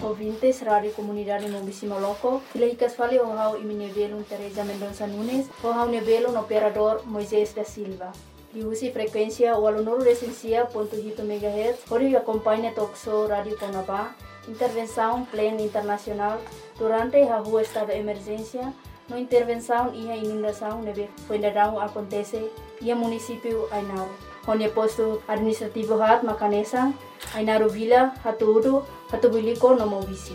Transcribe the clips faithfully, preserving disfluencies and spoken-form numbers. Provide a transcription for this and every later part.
ouvintes Rádio Comunidade Mobisi Moloco, Filhicas fale o hau iminevelo Teresa Mendonça Nunes, o hau nevelo no operador Moisés da Silva. E usi frequência o aluno recensia ponto oito megahertz, onde acompanha Toxo Rádio Conabá, intervenção plena internacional durante a rua estado de emergência, no intervenção e a inundação neve Fuendadão acontece e a município Ainaro. Onde posto administrativo hat Macanesa, Ainaro Vila, Hatuudo, Hatubuliko no Mobisi.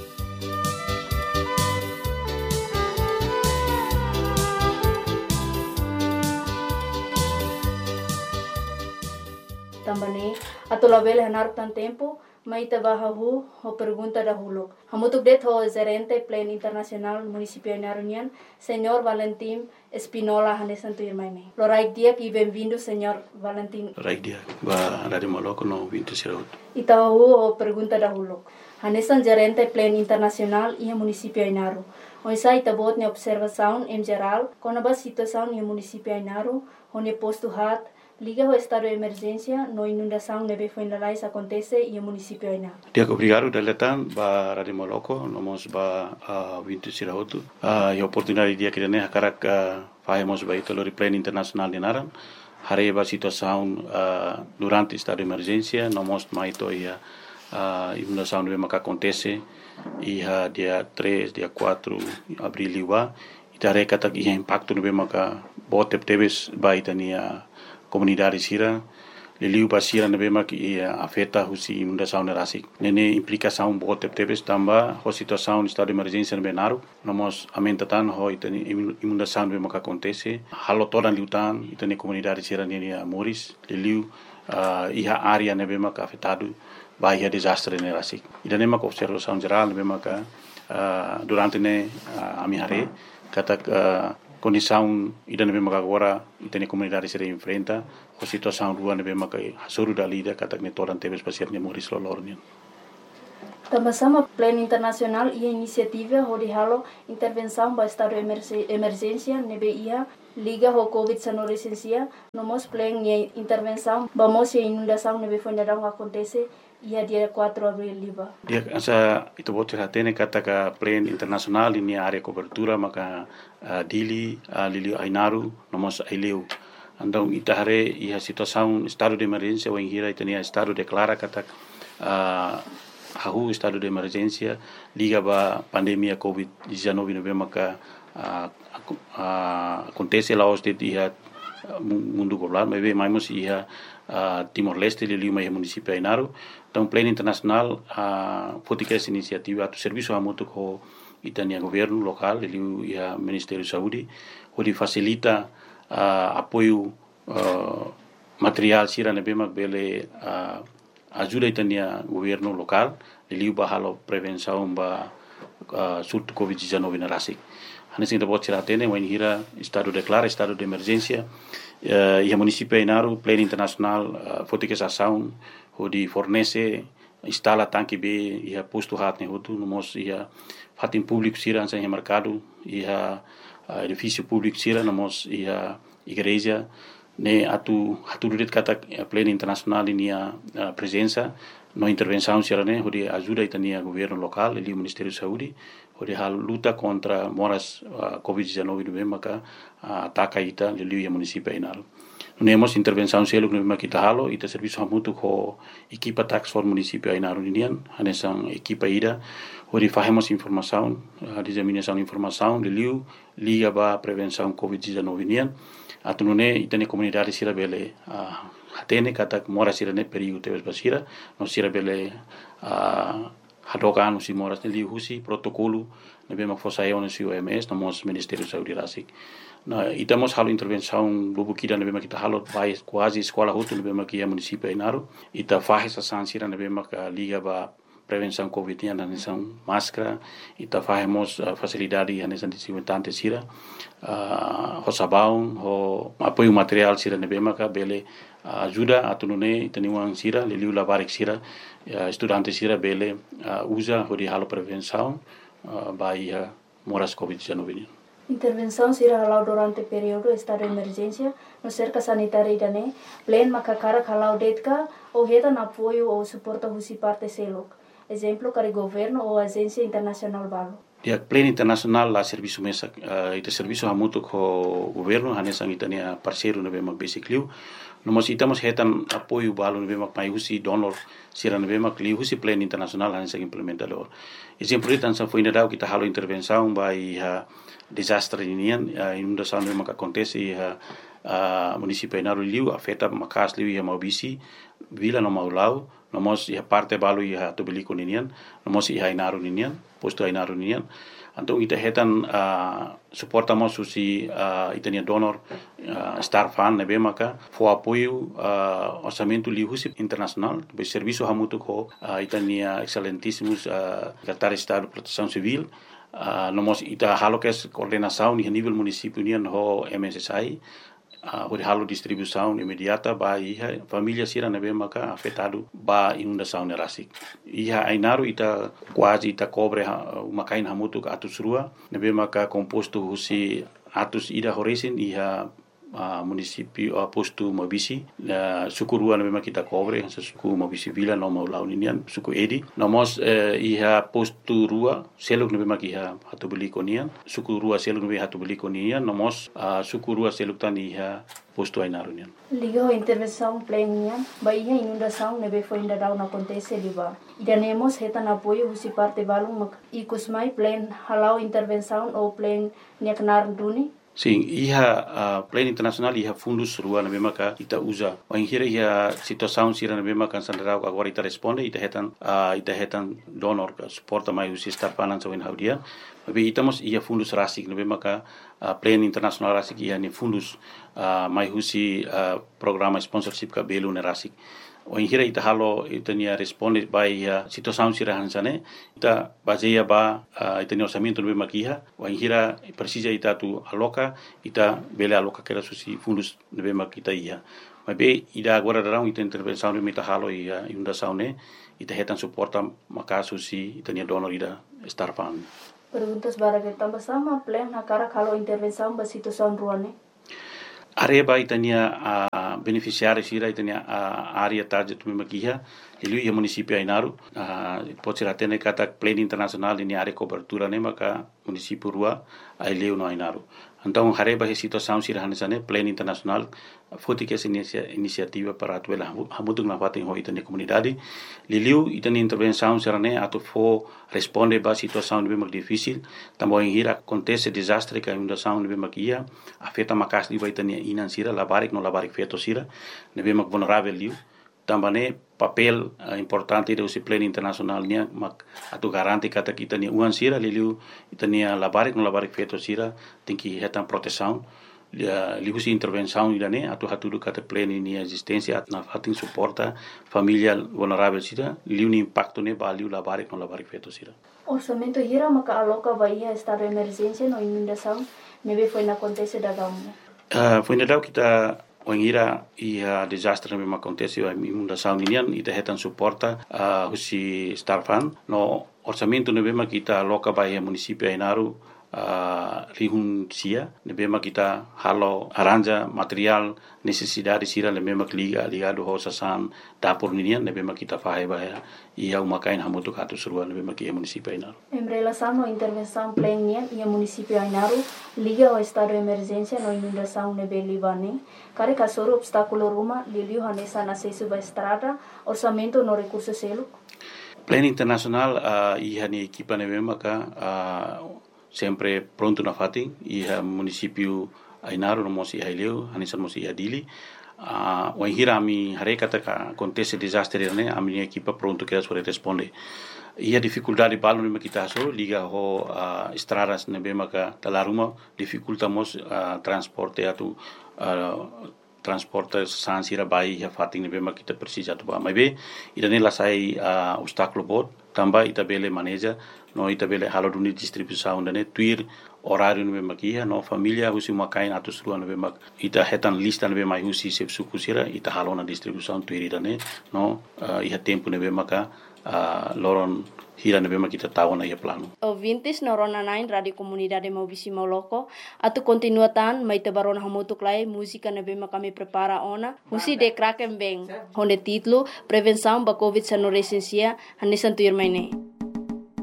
Também, ato label hanar tan tempo, mai tabahahu ho pergunta dahulu. Hamutuk det ho gerente plan internacional município Ainarunian, senhor Valentim Espinola Hanesan Tuirmaime. Loraik dia e bem-vindo, senhor Valentim. Loraik dia, ba Rádio Moloco no vinte Siraut. Itahu ho pergunta dahulu. Hanesan gerente plan internacional e município Ainaru. Oisa itabot ne observação em geral, com a situação no município Ainaru, onde posto hat liga ao estado de emergência, no inundação neve Fuendalais acontece e o município Ainaro. Dia obrigado daletan ba Rádio Moloco, nomos ba vinte Siraut. A oportunidade dia que ne hakarak fazemos ba itolori plan internacional de Naran. Hare ba situação durante estado de emergência, nomos maito ia inundação neve maka acontece e dia três, dia quatro abril liwa. Itare katak ia impacto neve maka botep tebes ba itania comunidade sira liliu basira nebe mak i afeta husi inundação nerasik nene implicação bote tebes tamba ho situação estado de emergência nebe naru nomos amentatan ho itani inundação nebe mak acontece halo todan liutan itani comunidade sira nene moris liliu iha área nebe mak afetado vai a desastre nerasik idane mak observação geral nebe mak durante ne amihare katak condição ida nebe maka agora itene comunidade se enfrenta a situação rua nebe maka hasuru da lida katak ne toran tebes pasir ne moris lolornian. Também plano internacional e iniciativa hori halo intervenção ba estado de emergência nebe ia liga ho covid dezenove licencia nomos plan e intervenção vamos e inundação nebe Fuendadão acontece ia dia quatro abril liba. Dia asa itu bote hatene kataka plan internasional ini area cobertura maka uh, dili uh, lili Ainaru nomos aileu. Andau itahare ia situação estado de emergência ou hira itania estado declara katak uh, hahu estado de emergência liga ba pandemia covid dezenove nove maka uh, uh, acontece lá os de ia mundo global mas bem mais ia uh, Timor-Leste lili mai município Ainaru. Então, plano internacional, a política essa iniciativa, o serviço a muito com itania governo local, ele e a Ministério da Saúde, onde facilita uh, apoio uh, material sira nebema bele uh, ajuda itania governo local, ele bahalo prevenção ba uh, surto covid dezenove na rasik. Hanesin da bot sira tene, when hira estado declara estado de emergência, uh, e a município Ainaru, plano internacional, uh, política essa ação onde fornece instala tanque B e a posto hat ne hotu nomos ia fatin público sira sem mercado e a edifício público sira nomos ia igreja ne atu atu ret kata pleno internacional inia presença no intervenção sira ne onde ajuda itania governo local e o Ministério da Saúde onde a luta contra moras covid dezenove no maka ataca ita lili município Ainaru. Nemos intervenção selo que nós kita halo ita serviço hamutu ko equipa tax for município Ainaru Indian hanesan equipa ida onde fazemos informação a disseminação de informação de liu liga ba prevenção covid dezenove Indian atunune itane comunidade sira bele hatene kata mora sira ne perigo tebes basira no sira bele hadokan usi moras ne liu husi protocolo nebe mak fosayon usi O M S nomos Ministério da Saúde rasik. Na itamos halo intervenção lubu kida nebe mak kita halo vai quase escola hotu nebe mak ia município Ainaru ita faz essa sansira nebe mak liga ba prevenção covid na nação máscara ita fazemos facilidade nação desinfetante sira ho sabão ho apoio material sira nebe mak bele ajuda atunune itaniwang sira liliu labarik sira estudante sira bele usa ho di halo prevenção vai moras covid dezenove. Intervenção será halau durante o período estado de emergência no cerca sanitária idane, plen makakara halau detka ou reta na apoio ou suporta husi parte selok. exemplo kari governo ou agência internacional balo. Dia pleno internacional la serviço mesa uh, ita serviço hamutu ko governo hanesang itania parceiro na bema basically nomos itamos hetan apoio balo na bema mai husi donor sira na bema kli husi pleno internacional hanesang implementador exemplo itan sa foi nadau kita halo intervenção by uh, desastre inian uh, inundação bema que acontece uh, uh, município Ainaru liu afeta makas liu ia maubisi vila no maulau nomos ia parte balo ia tobeliko ninian nomos ia Ainaru ninian posto Ainaru ninian então ita hetan uh, suportamos usi uh, itania donor uh, star fan nebe maka fo apoio uh, orçamento lihusi internacional be serviço hamutu ko uh, itania excelentíssimos uh, secretário de Estado de Proteção Civil uh, nomos ita halo kes coordenação ni nível município nian ho M S S I Uh, hori halo distribuição imediata ba iha família sira nebe maka afetado ba inundação nerasik iha Ainaru ita quase ita cobre uh, makain hamutu ka atus rua nebe maka composto husi atus ida horesin iha uh, município uh, posto Mabisi uh, suku rua nebe maka kita cobre suku Mabisi vila no maulau ninian suku edi nomos uh, iha posto rua seluk nebe maka iha hatu beli konian suku rua seluk nebe hatu beli konian nomos uh, suku rua seluk tan iha posto Ainaru nian liga ho intervenção plena ba iha inundação nebe foi ainda dau na acontece liba idanemos hetan apoio husi parte balung mak ikusmai plan halau intervenção ou plan niaknar duni. Sim, iha uh, plano internacional iha fundus rua na mesma ka ita usa. O inhira iha situação sira na mesma kan sandarau agora ita responde ita hetan uh, ita hetan donor ka suporta mai usi star finance wen haudia. Tapi itamos iha fundus rasik na mesma ka uh, plano internacional rasik iha ni fundus uh, mai usi uh, programa sponsorship ka belu na rasik. O inhira ita halo ita nia responde by uh, situação sira hansane ita baseia ba uh, ita nia orçamento no mesma kiha o inhira precisa ita tu aloca ita bele aloca que era susi fundos no mesma kita ia mas be ida agora darão ita intervenção no ita halo ia inundação ne ita hetan suporta maka susi ita nia donor ida star fund. Perguntas bara que tambah sama plan na cara kalau intervenção ba situação ruane. Areba itania a uh, beneficiário sira itania a uh, área target mesma kiha liu ia município Ainaru uh, pode ser até kata plano internacional ini área cobertura ne maka município rua ai liu no Ainaru então areba he situação sira hanesane plano internacional foti que essa iniciativa para atuela hamutung na fatin ho itania comunidade liu itania intervenção sira ne atu fo responde ba situação mesma difícil também hira acontece desastre que inundação mesma kia afeta makas liu itania inan sira labarik no labarik feto sira nebe mak vulnerável liu também papel uh, importante do plano internacional nia mak atu garanti kata kita ni uan sira liu itania labarik no labarik feto sira tem que hetan proteção liu si intervenção idane atu hatudu kata plano ni existência at na fatin suporta família vulnerável sira liu ni impacto ne ba liu labarik no labarik feto sira orçamento hira maka aloca bahia estado de emergência no inundação nebe foi na acontece da gamu. Uh, foi na kita o ingira ia desastre mesmo acontece a inundação ninian ita hetan suporta uh, husi star fund no orçamento ne bema kita aloca bahia município Ainaru uh, rihun sia ne bema kita halo aranja material necessidade sira le bema liga ligado ho sasan dapur ninian ne bema kita fahe bahia ia umakain hamutu katu surua ne bema ki município Ainaru. Em relação à intervenção plena e município Ainaru liga ao estado de emergência no inundação nebe libane kare kasoro obstáculo ruma liliu hanesa na acesso ba estrada orçamento no recurso selo. Plano internacional uh, iha ni equipa nebe maka uh, sempre pronto na fatin iha município Ainaru no mosi haileu hanesa mosi adili uh, o hira mi hare kata ka acontece desastre ne ami equipa pronto que sobre responde ia dificuldade balo ne kita so liga ho uh, estradas ne be maka talaruma dificultamos uh, transporte atu uh, transporte sansira bai ya fating ne be maka kita precisa tu ba mai be idane la sai uh, obstáculo bot tamba ita bele maneja no ita bele halo duni distribuição ne tuir horário ne makia no família husi makain atus rua ne mak ita hetan lista ne mai husi sep sukusira ita halo na distribuição tuir idane no uh, iha tempo ne maka uh, loron hira na bema kita tahu na ia plano. Ouvintes na Rona nine Radio Comunidade Maubisi Moloko, atu continuatan mai te barona hamutuk lai música na bema kami prepara ona, husi de kraken beng, onde título Prevenção ba Covid sa no recensia, hanisan tuir mai ne.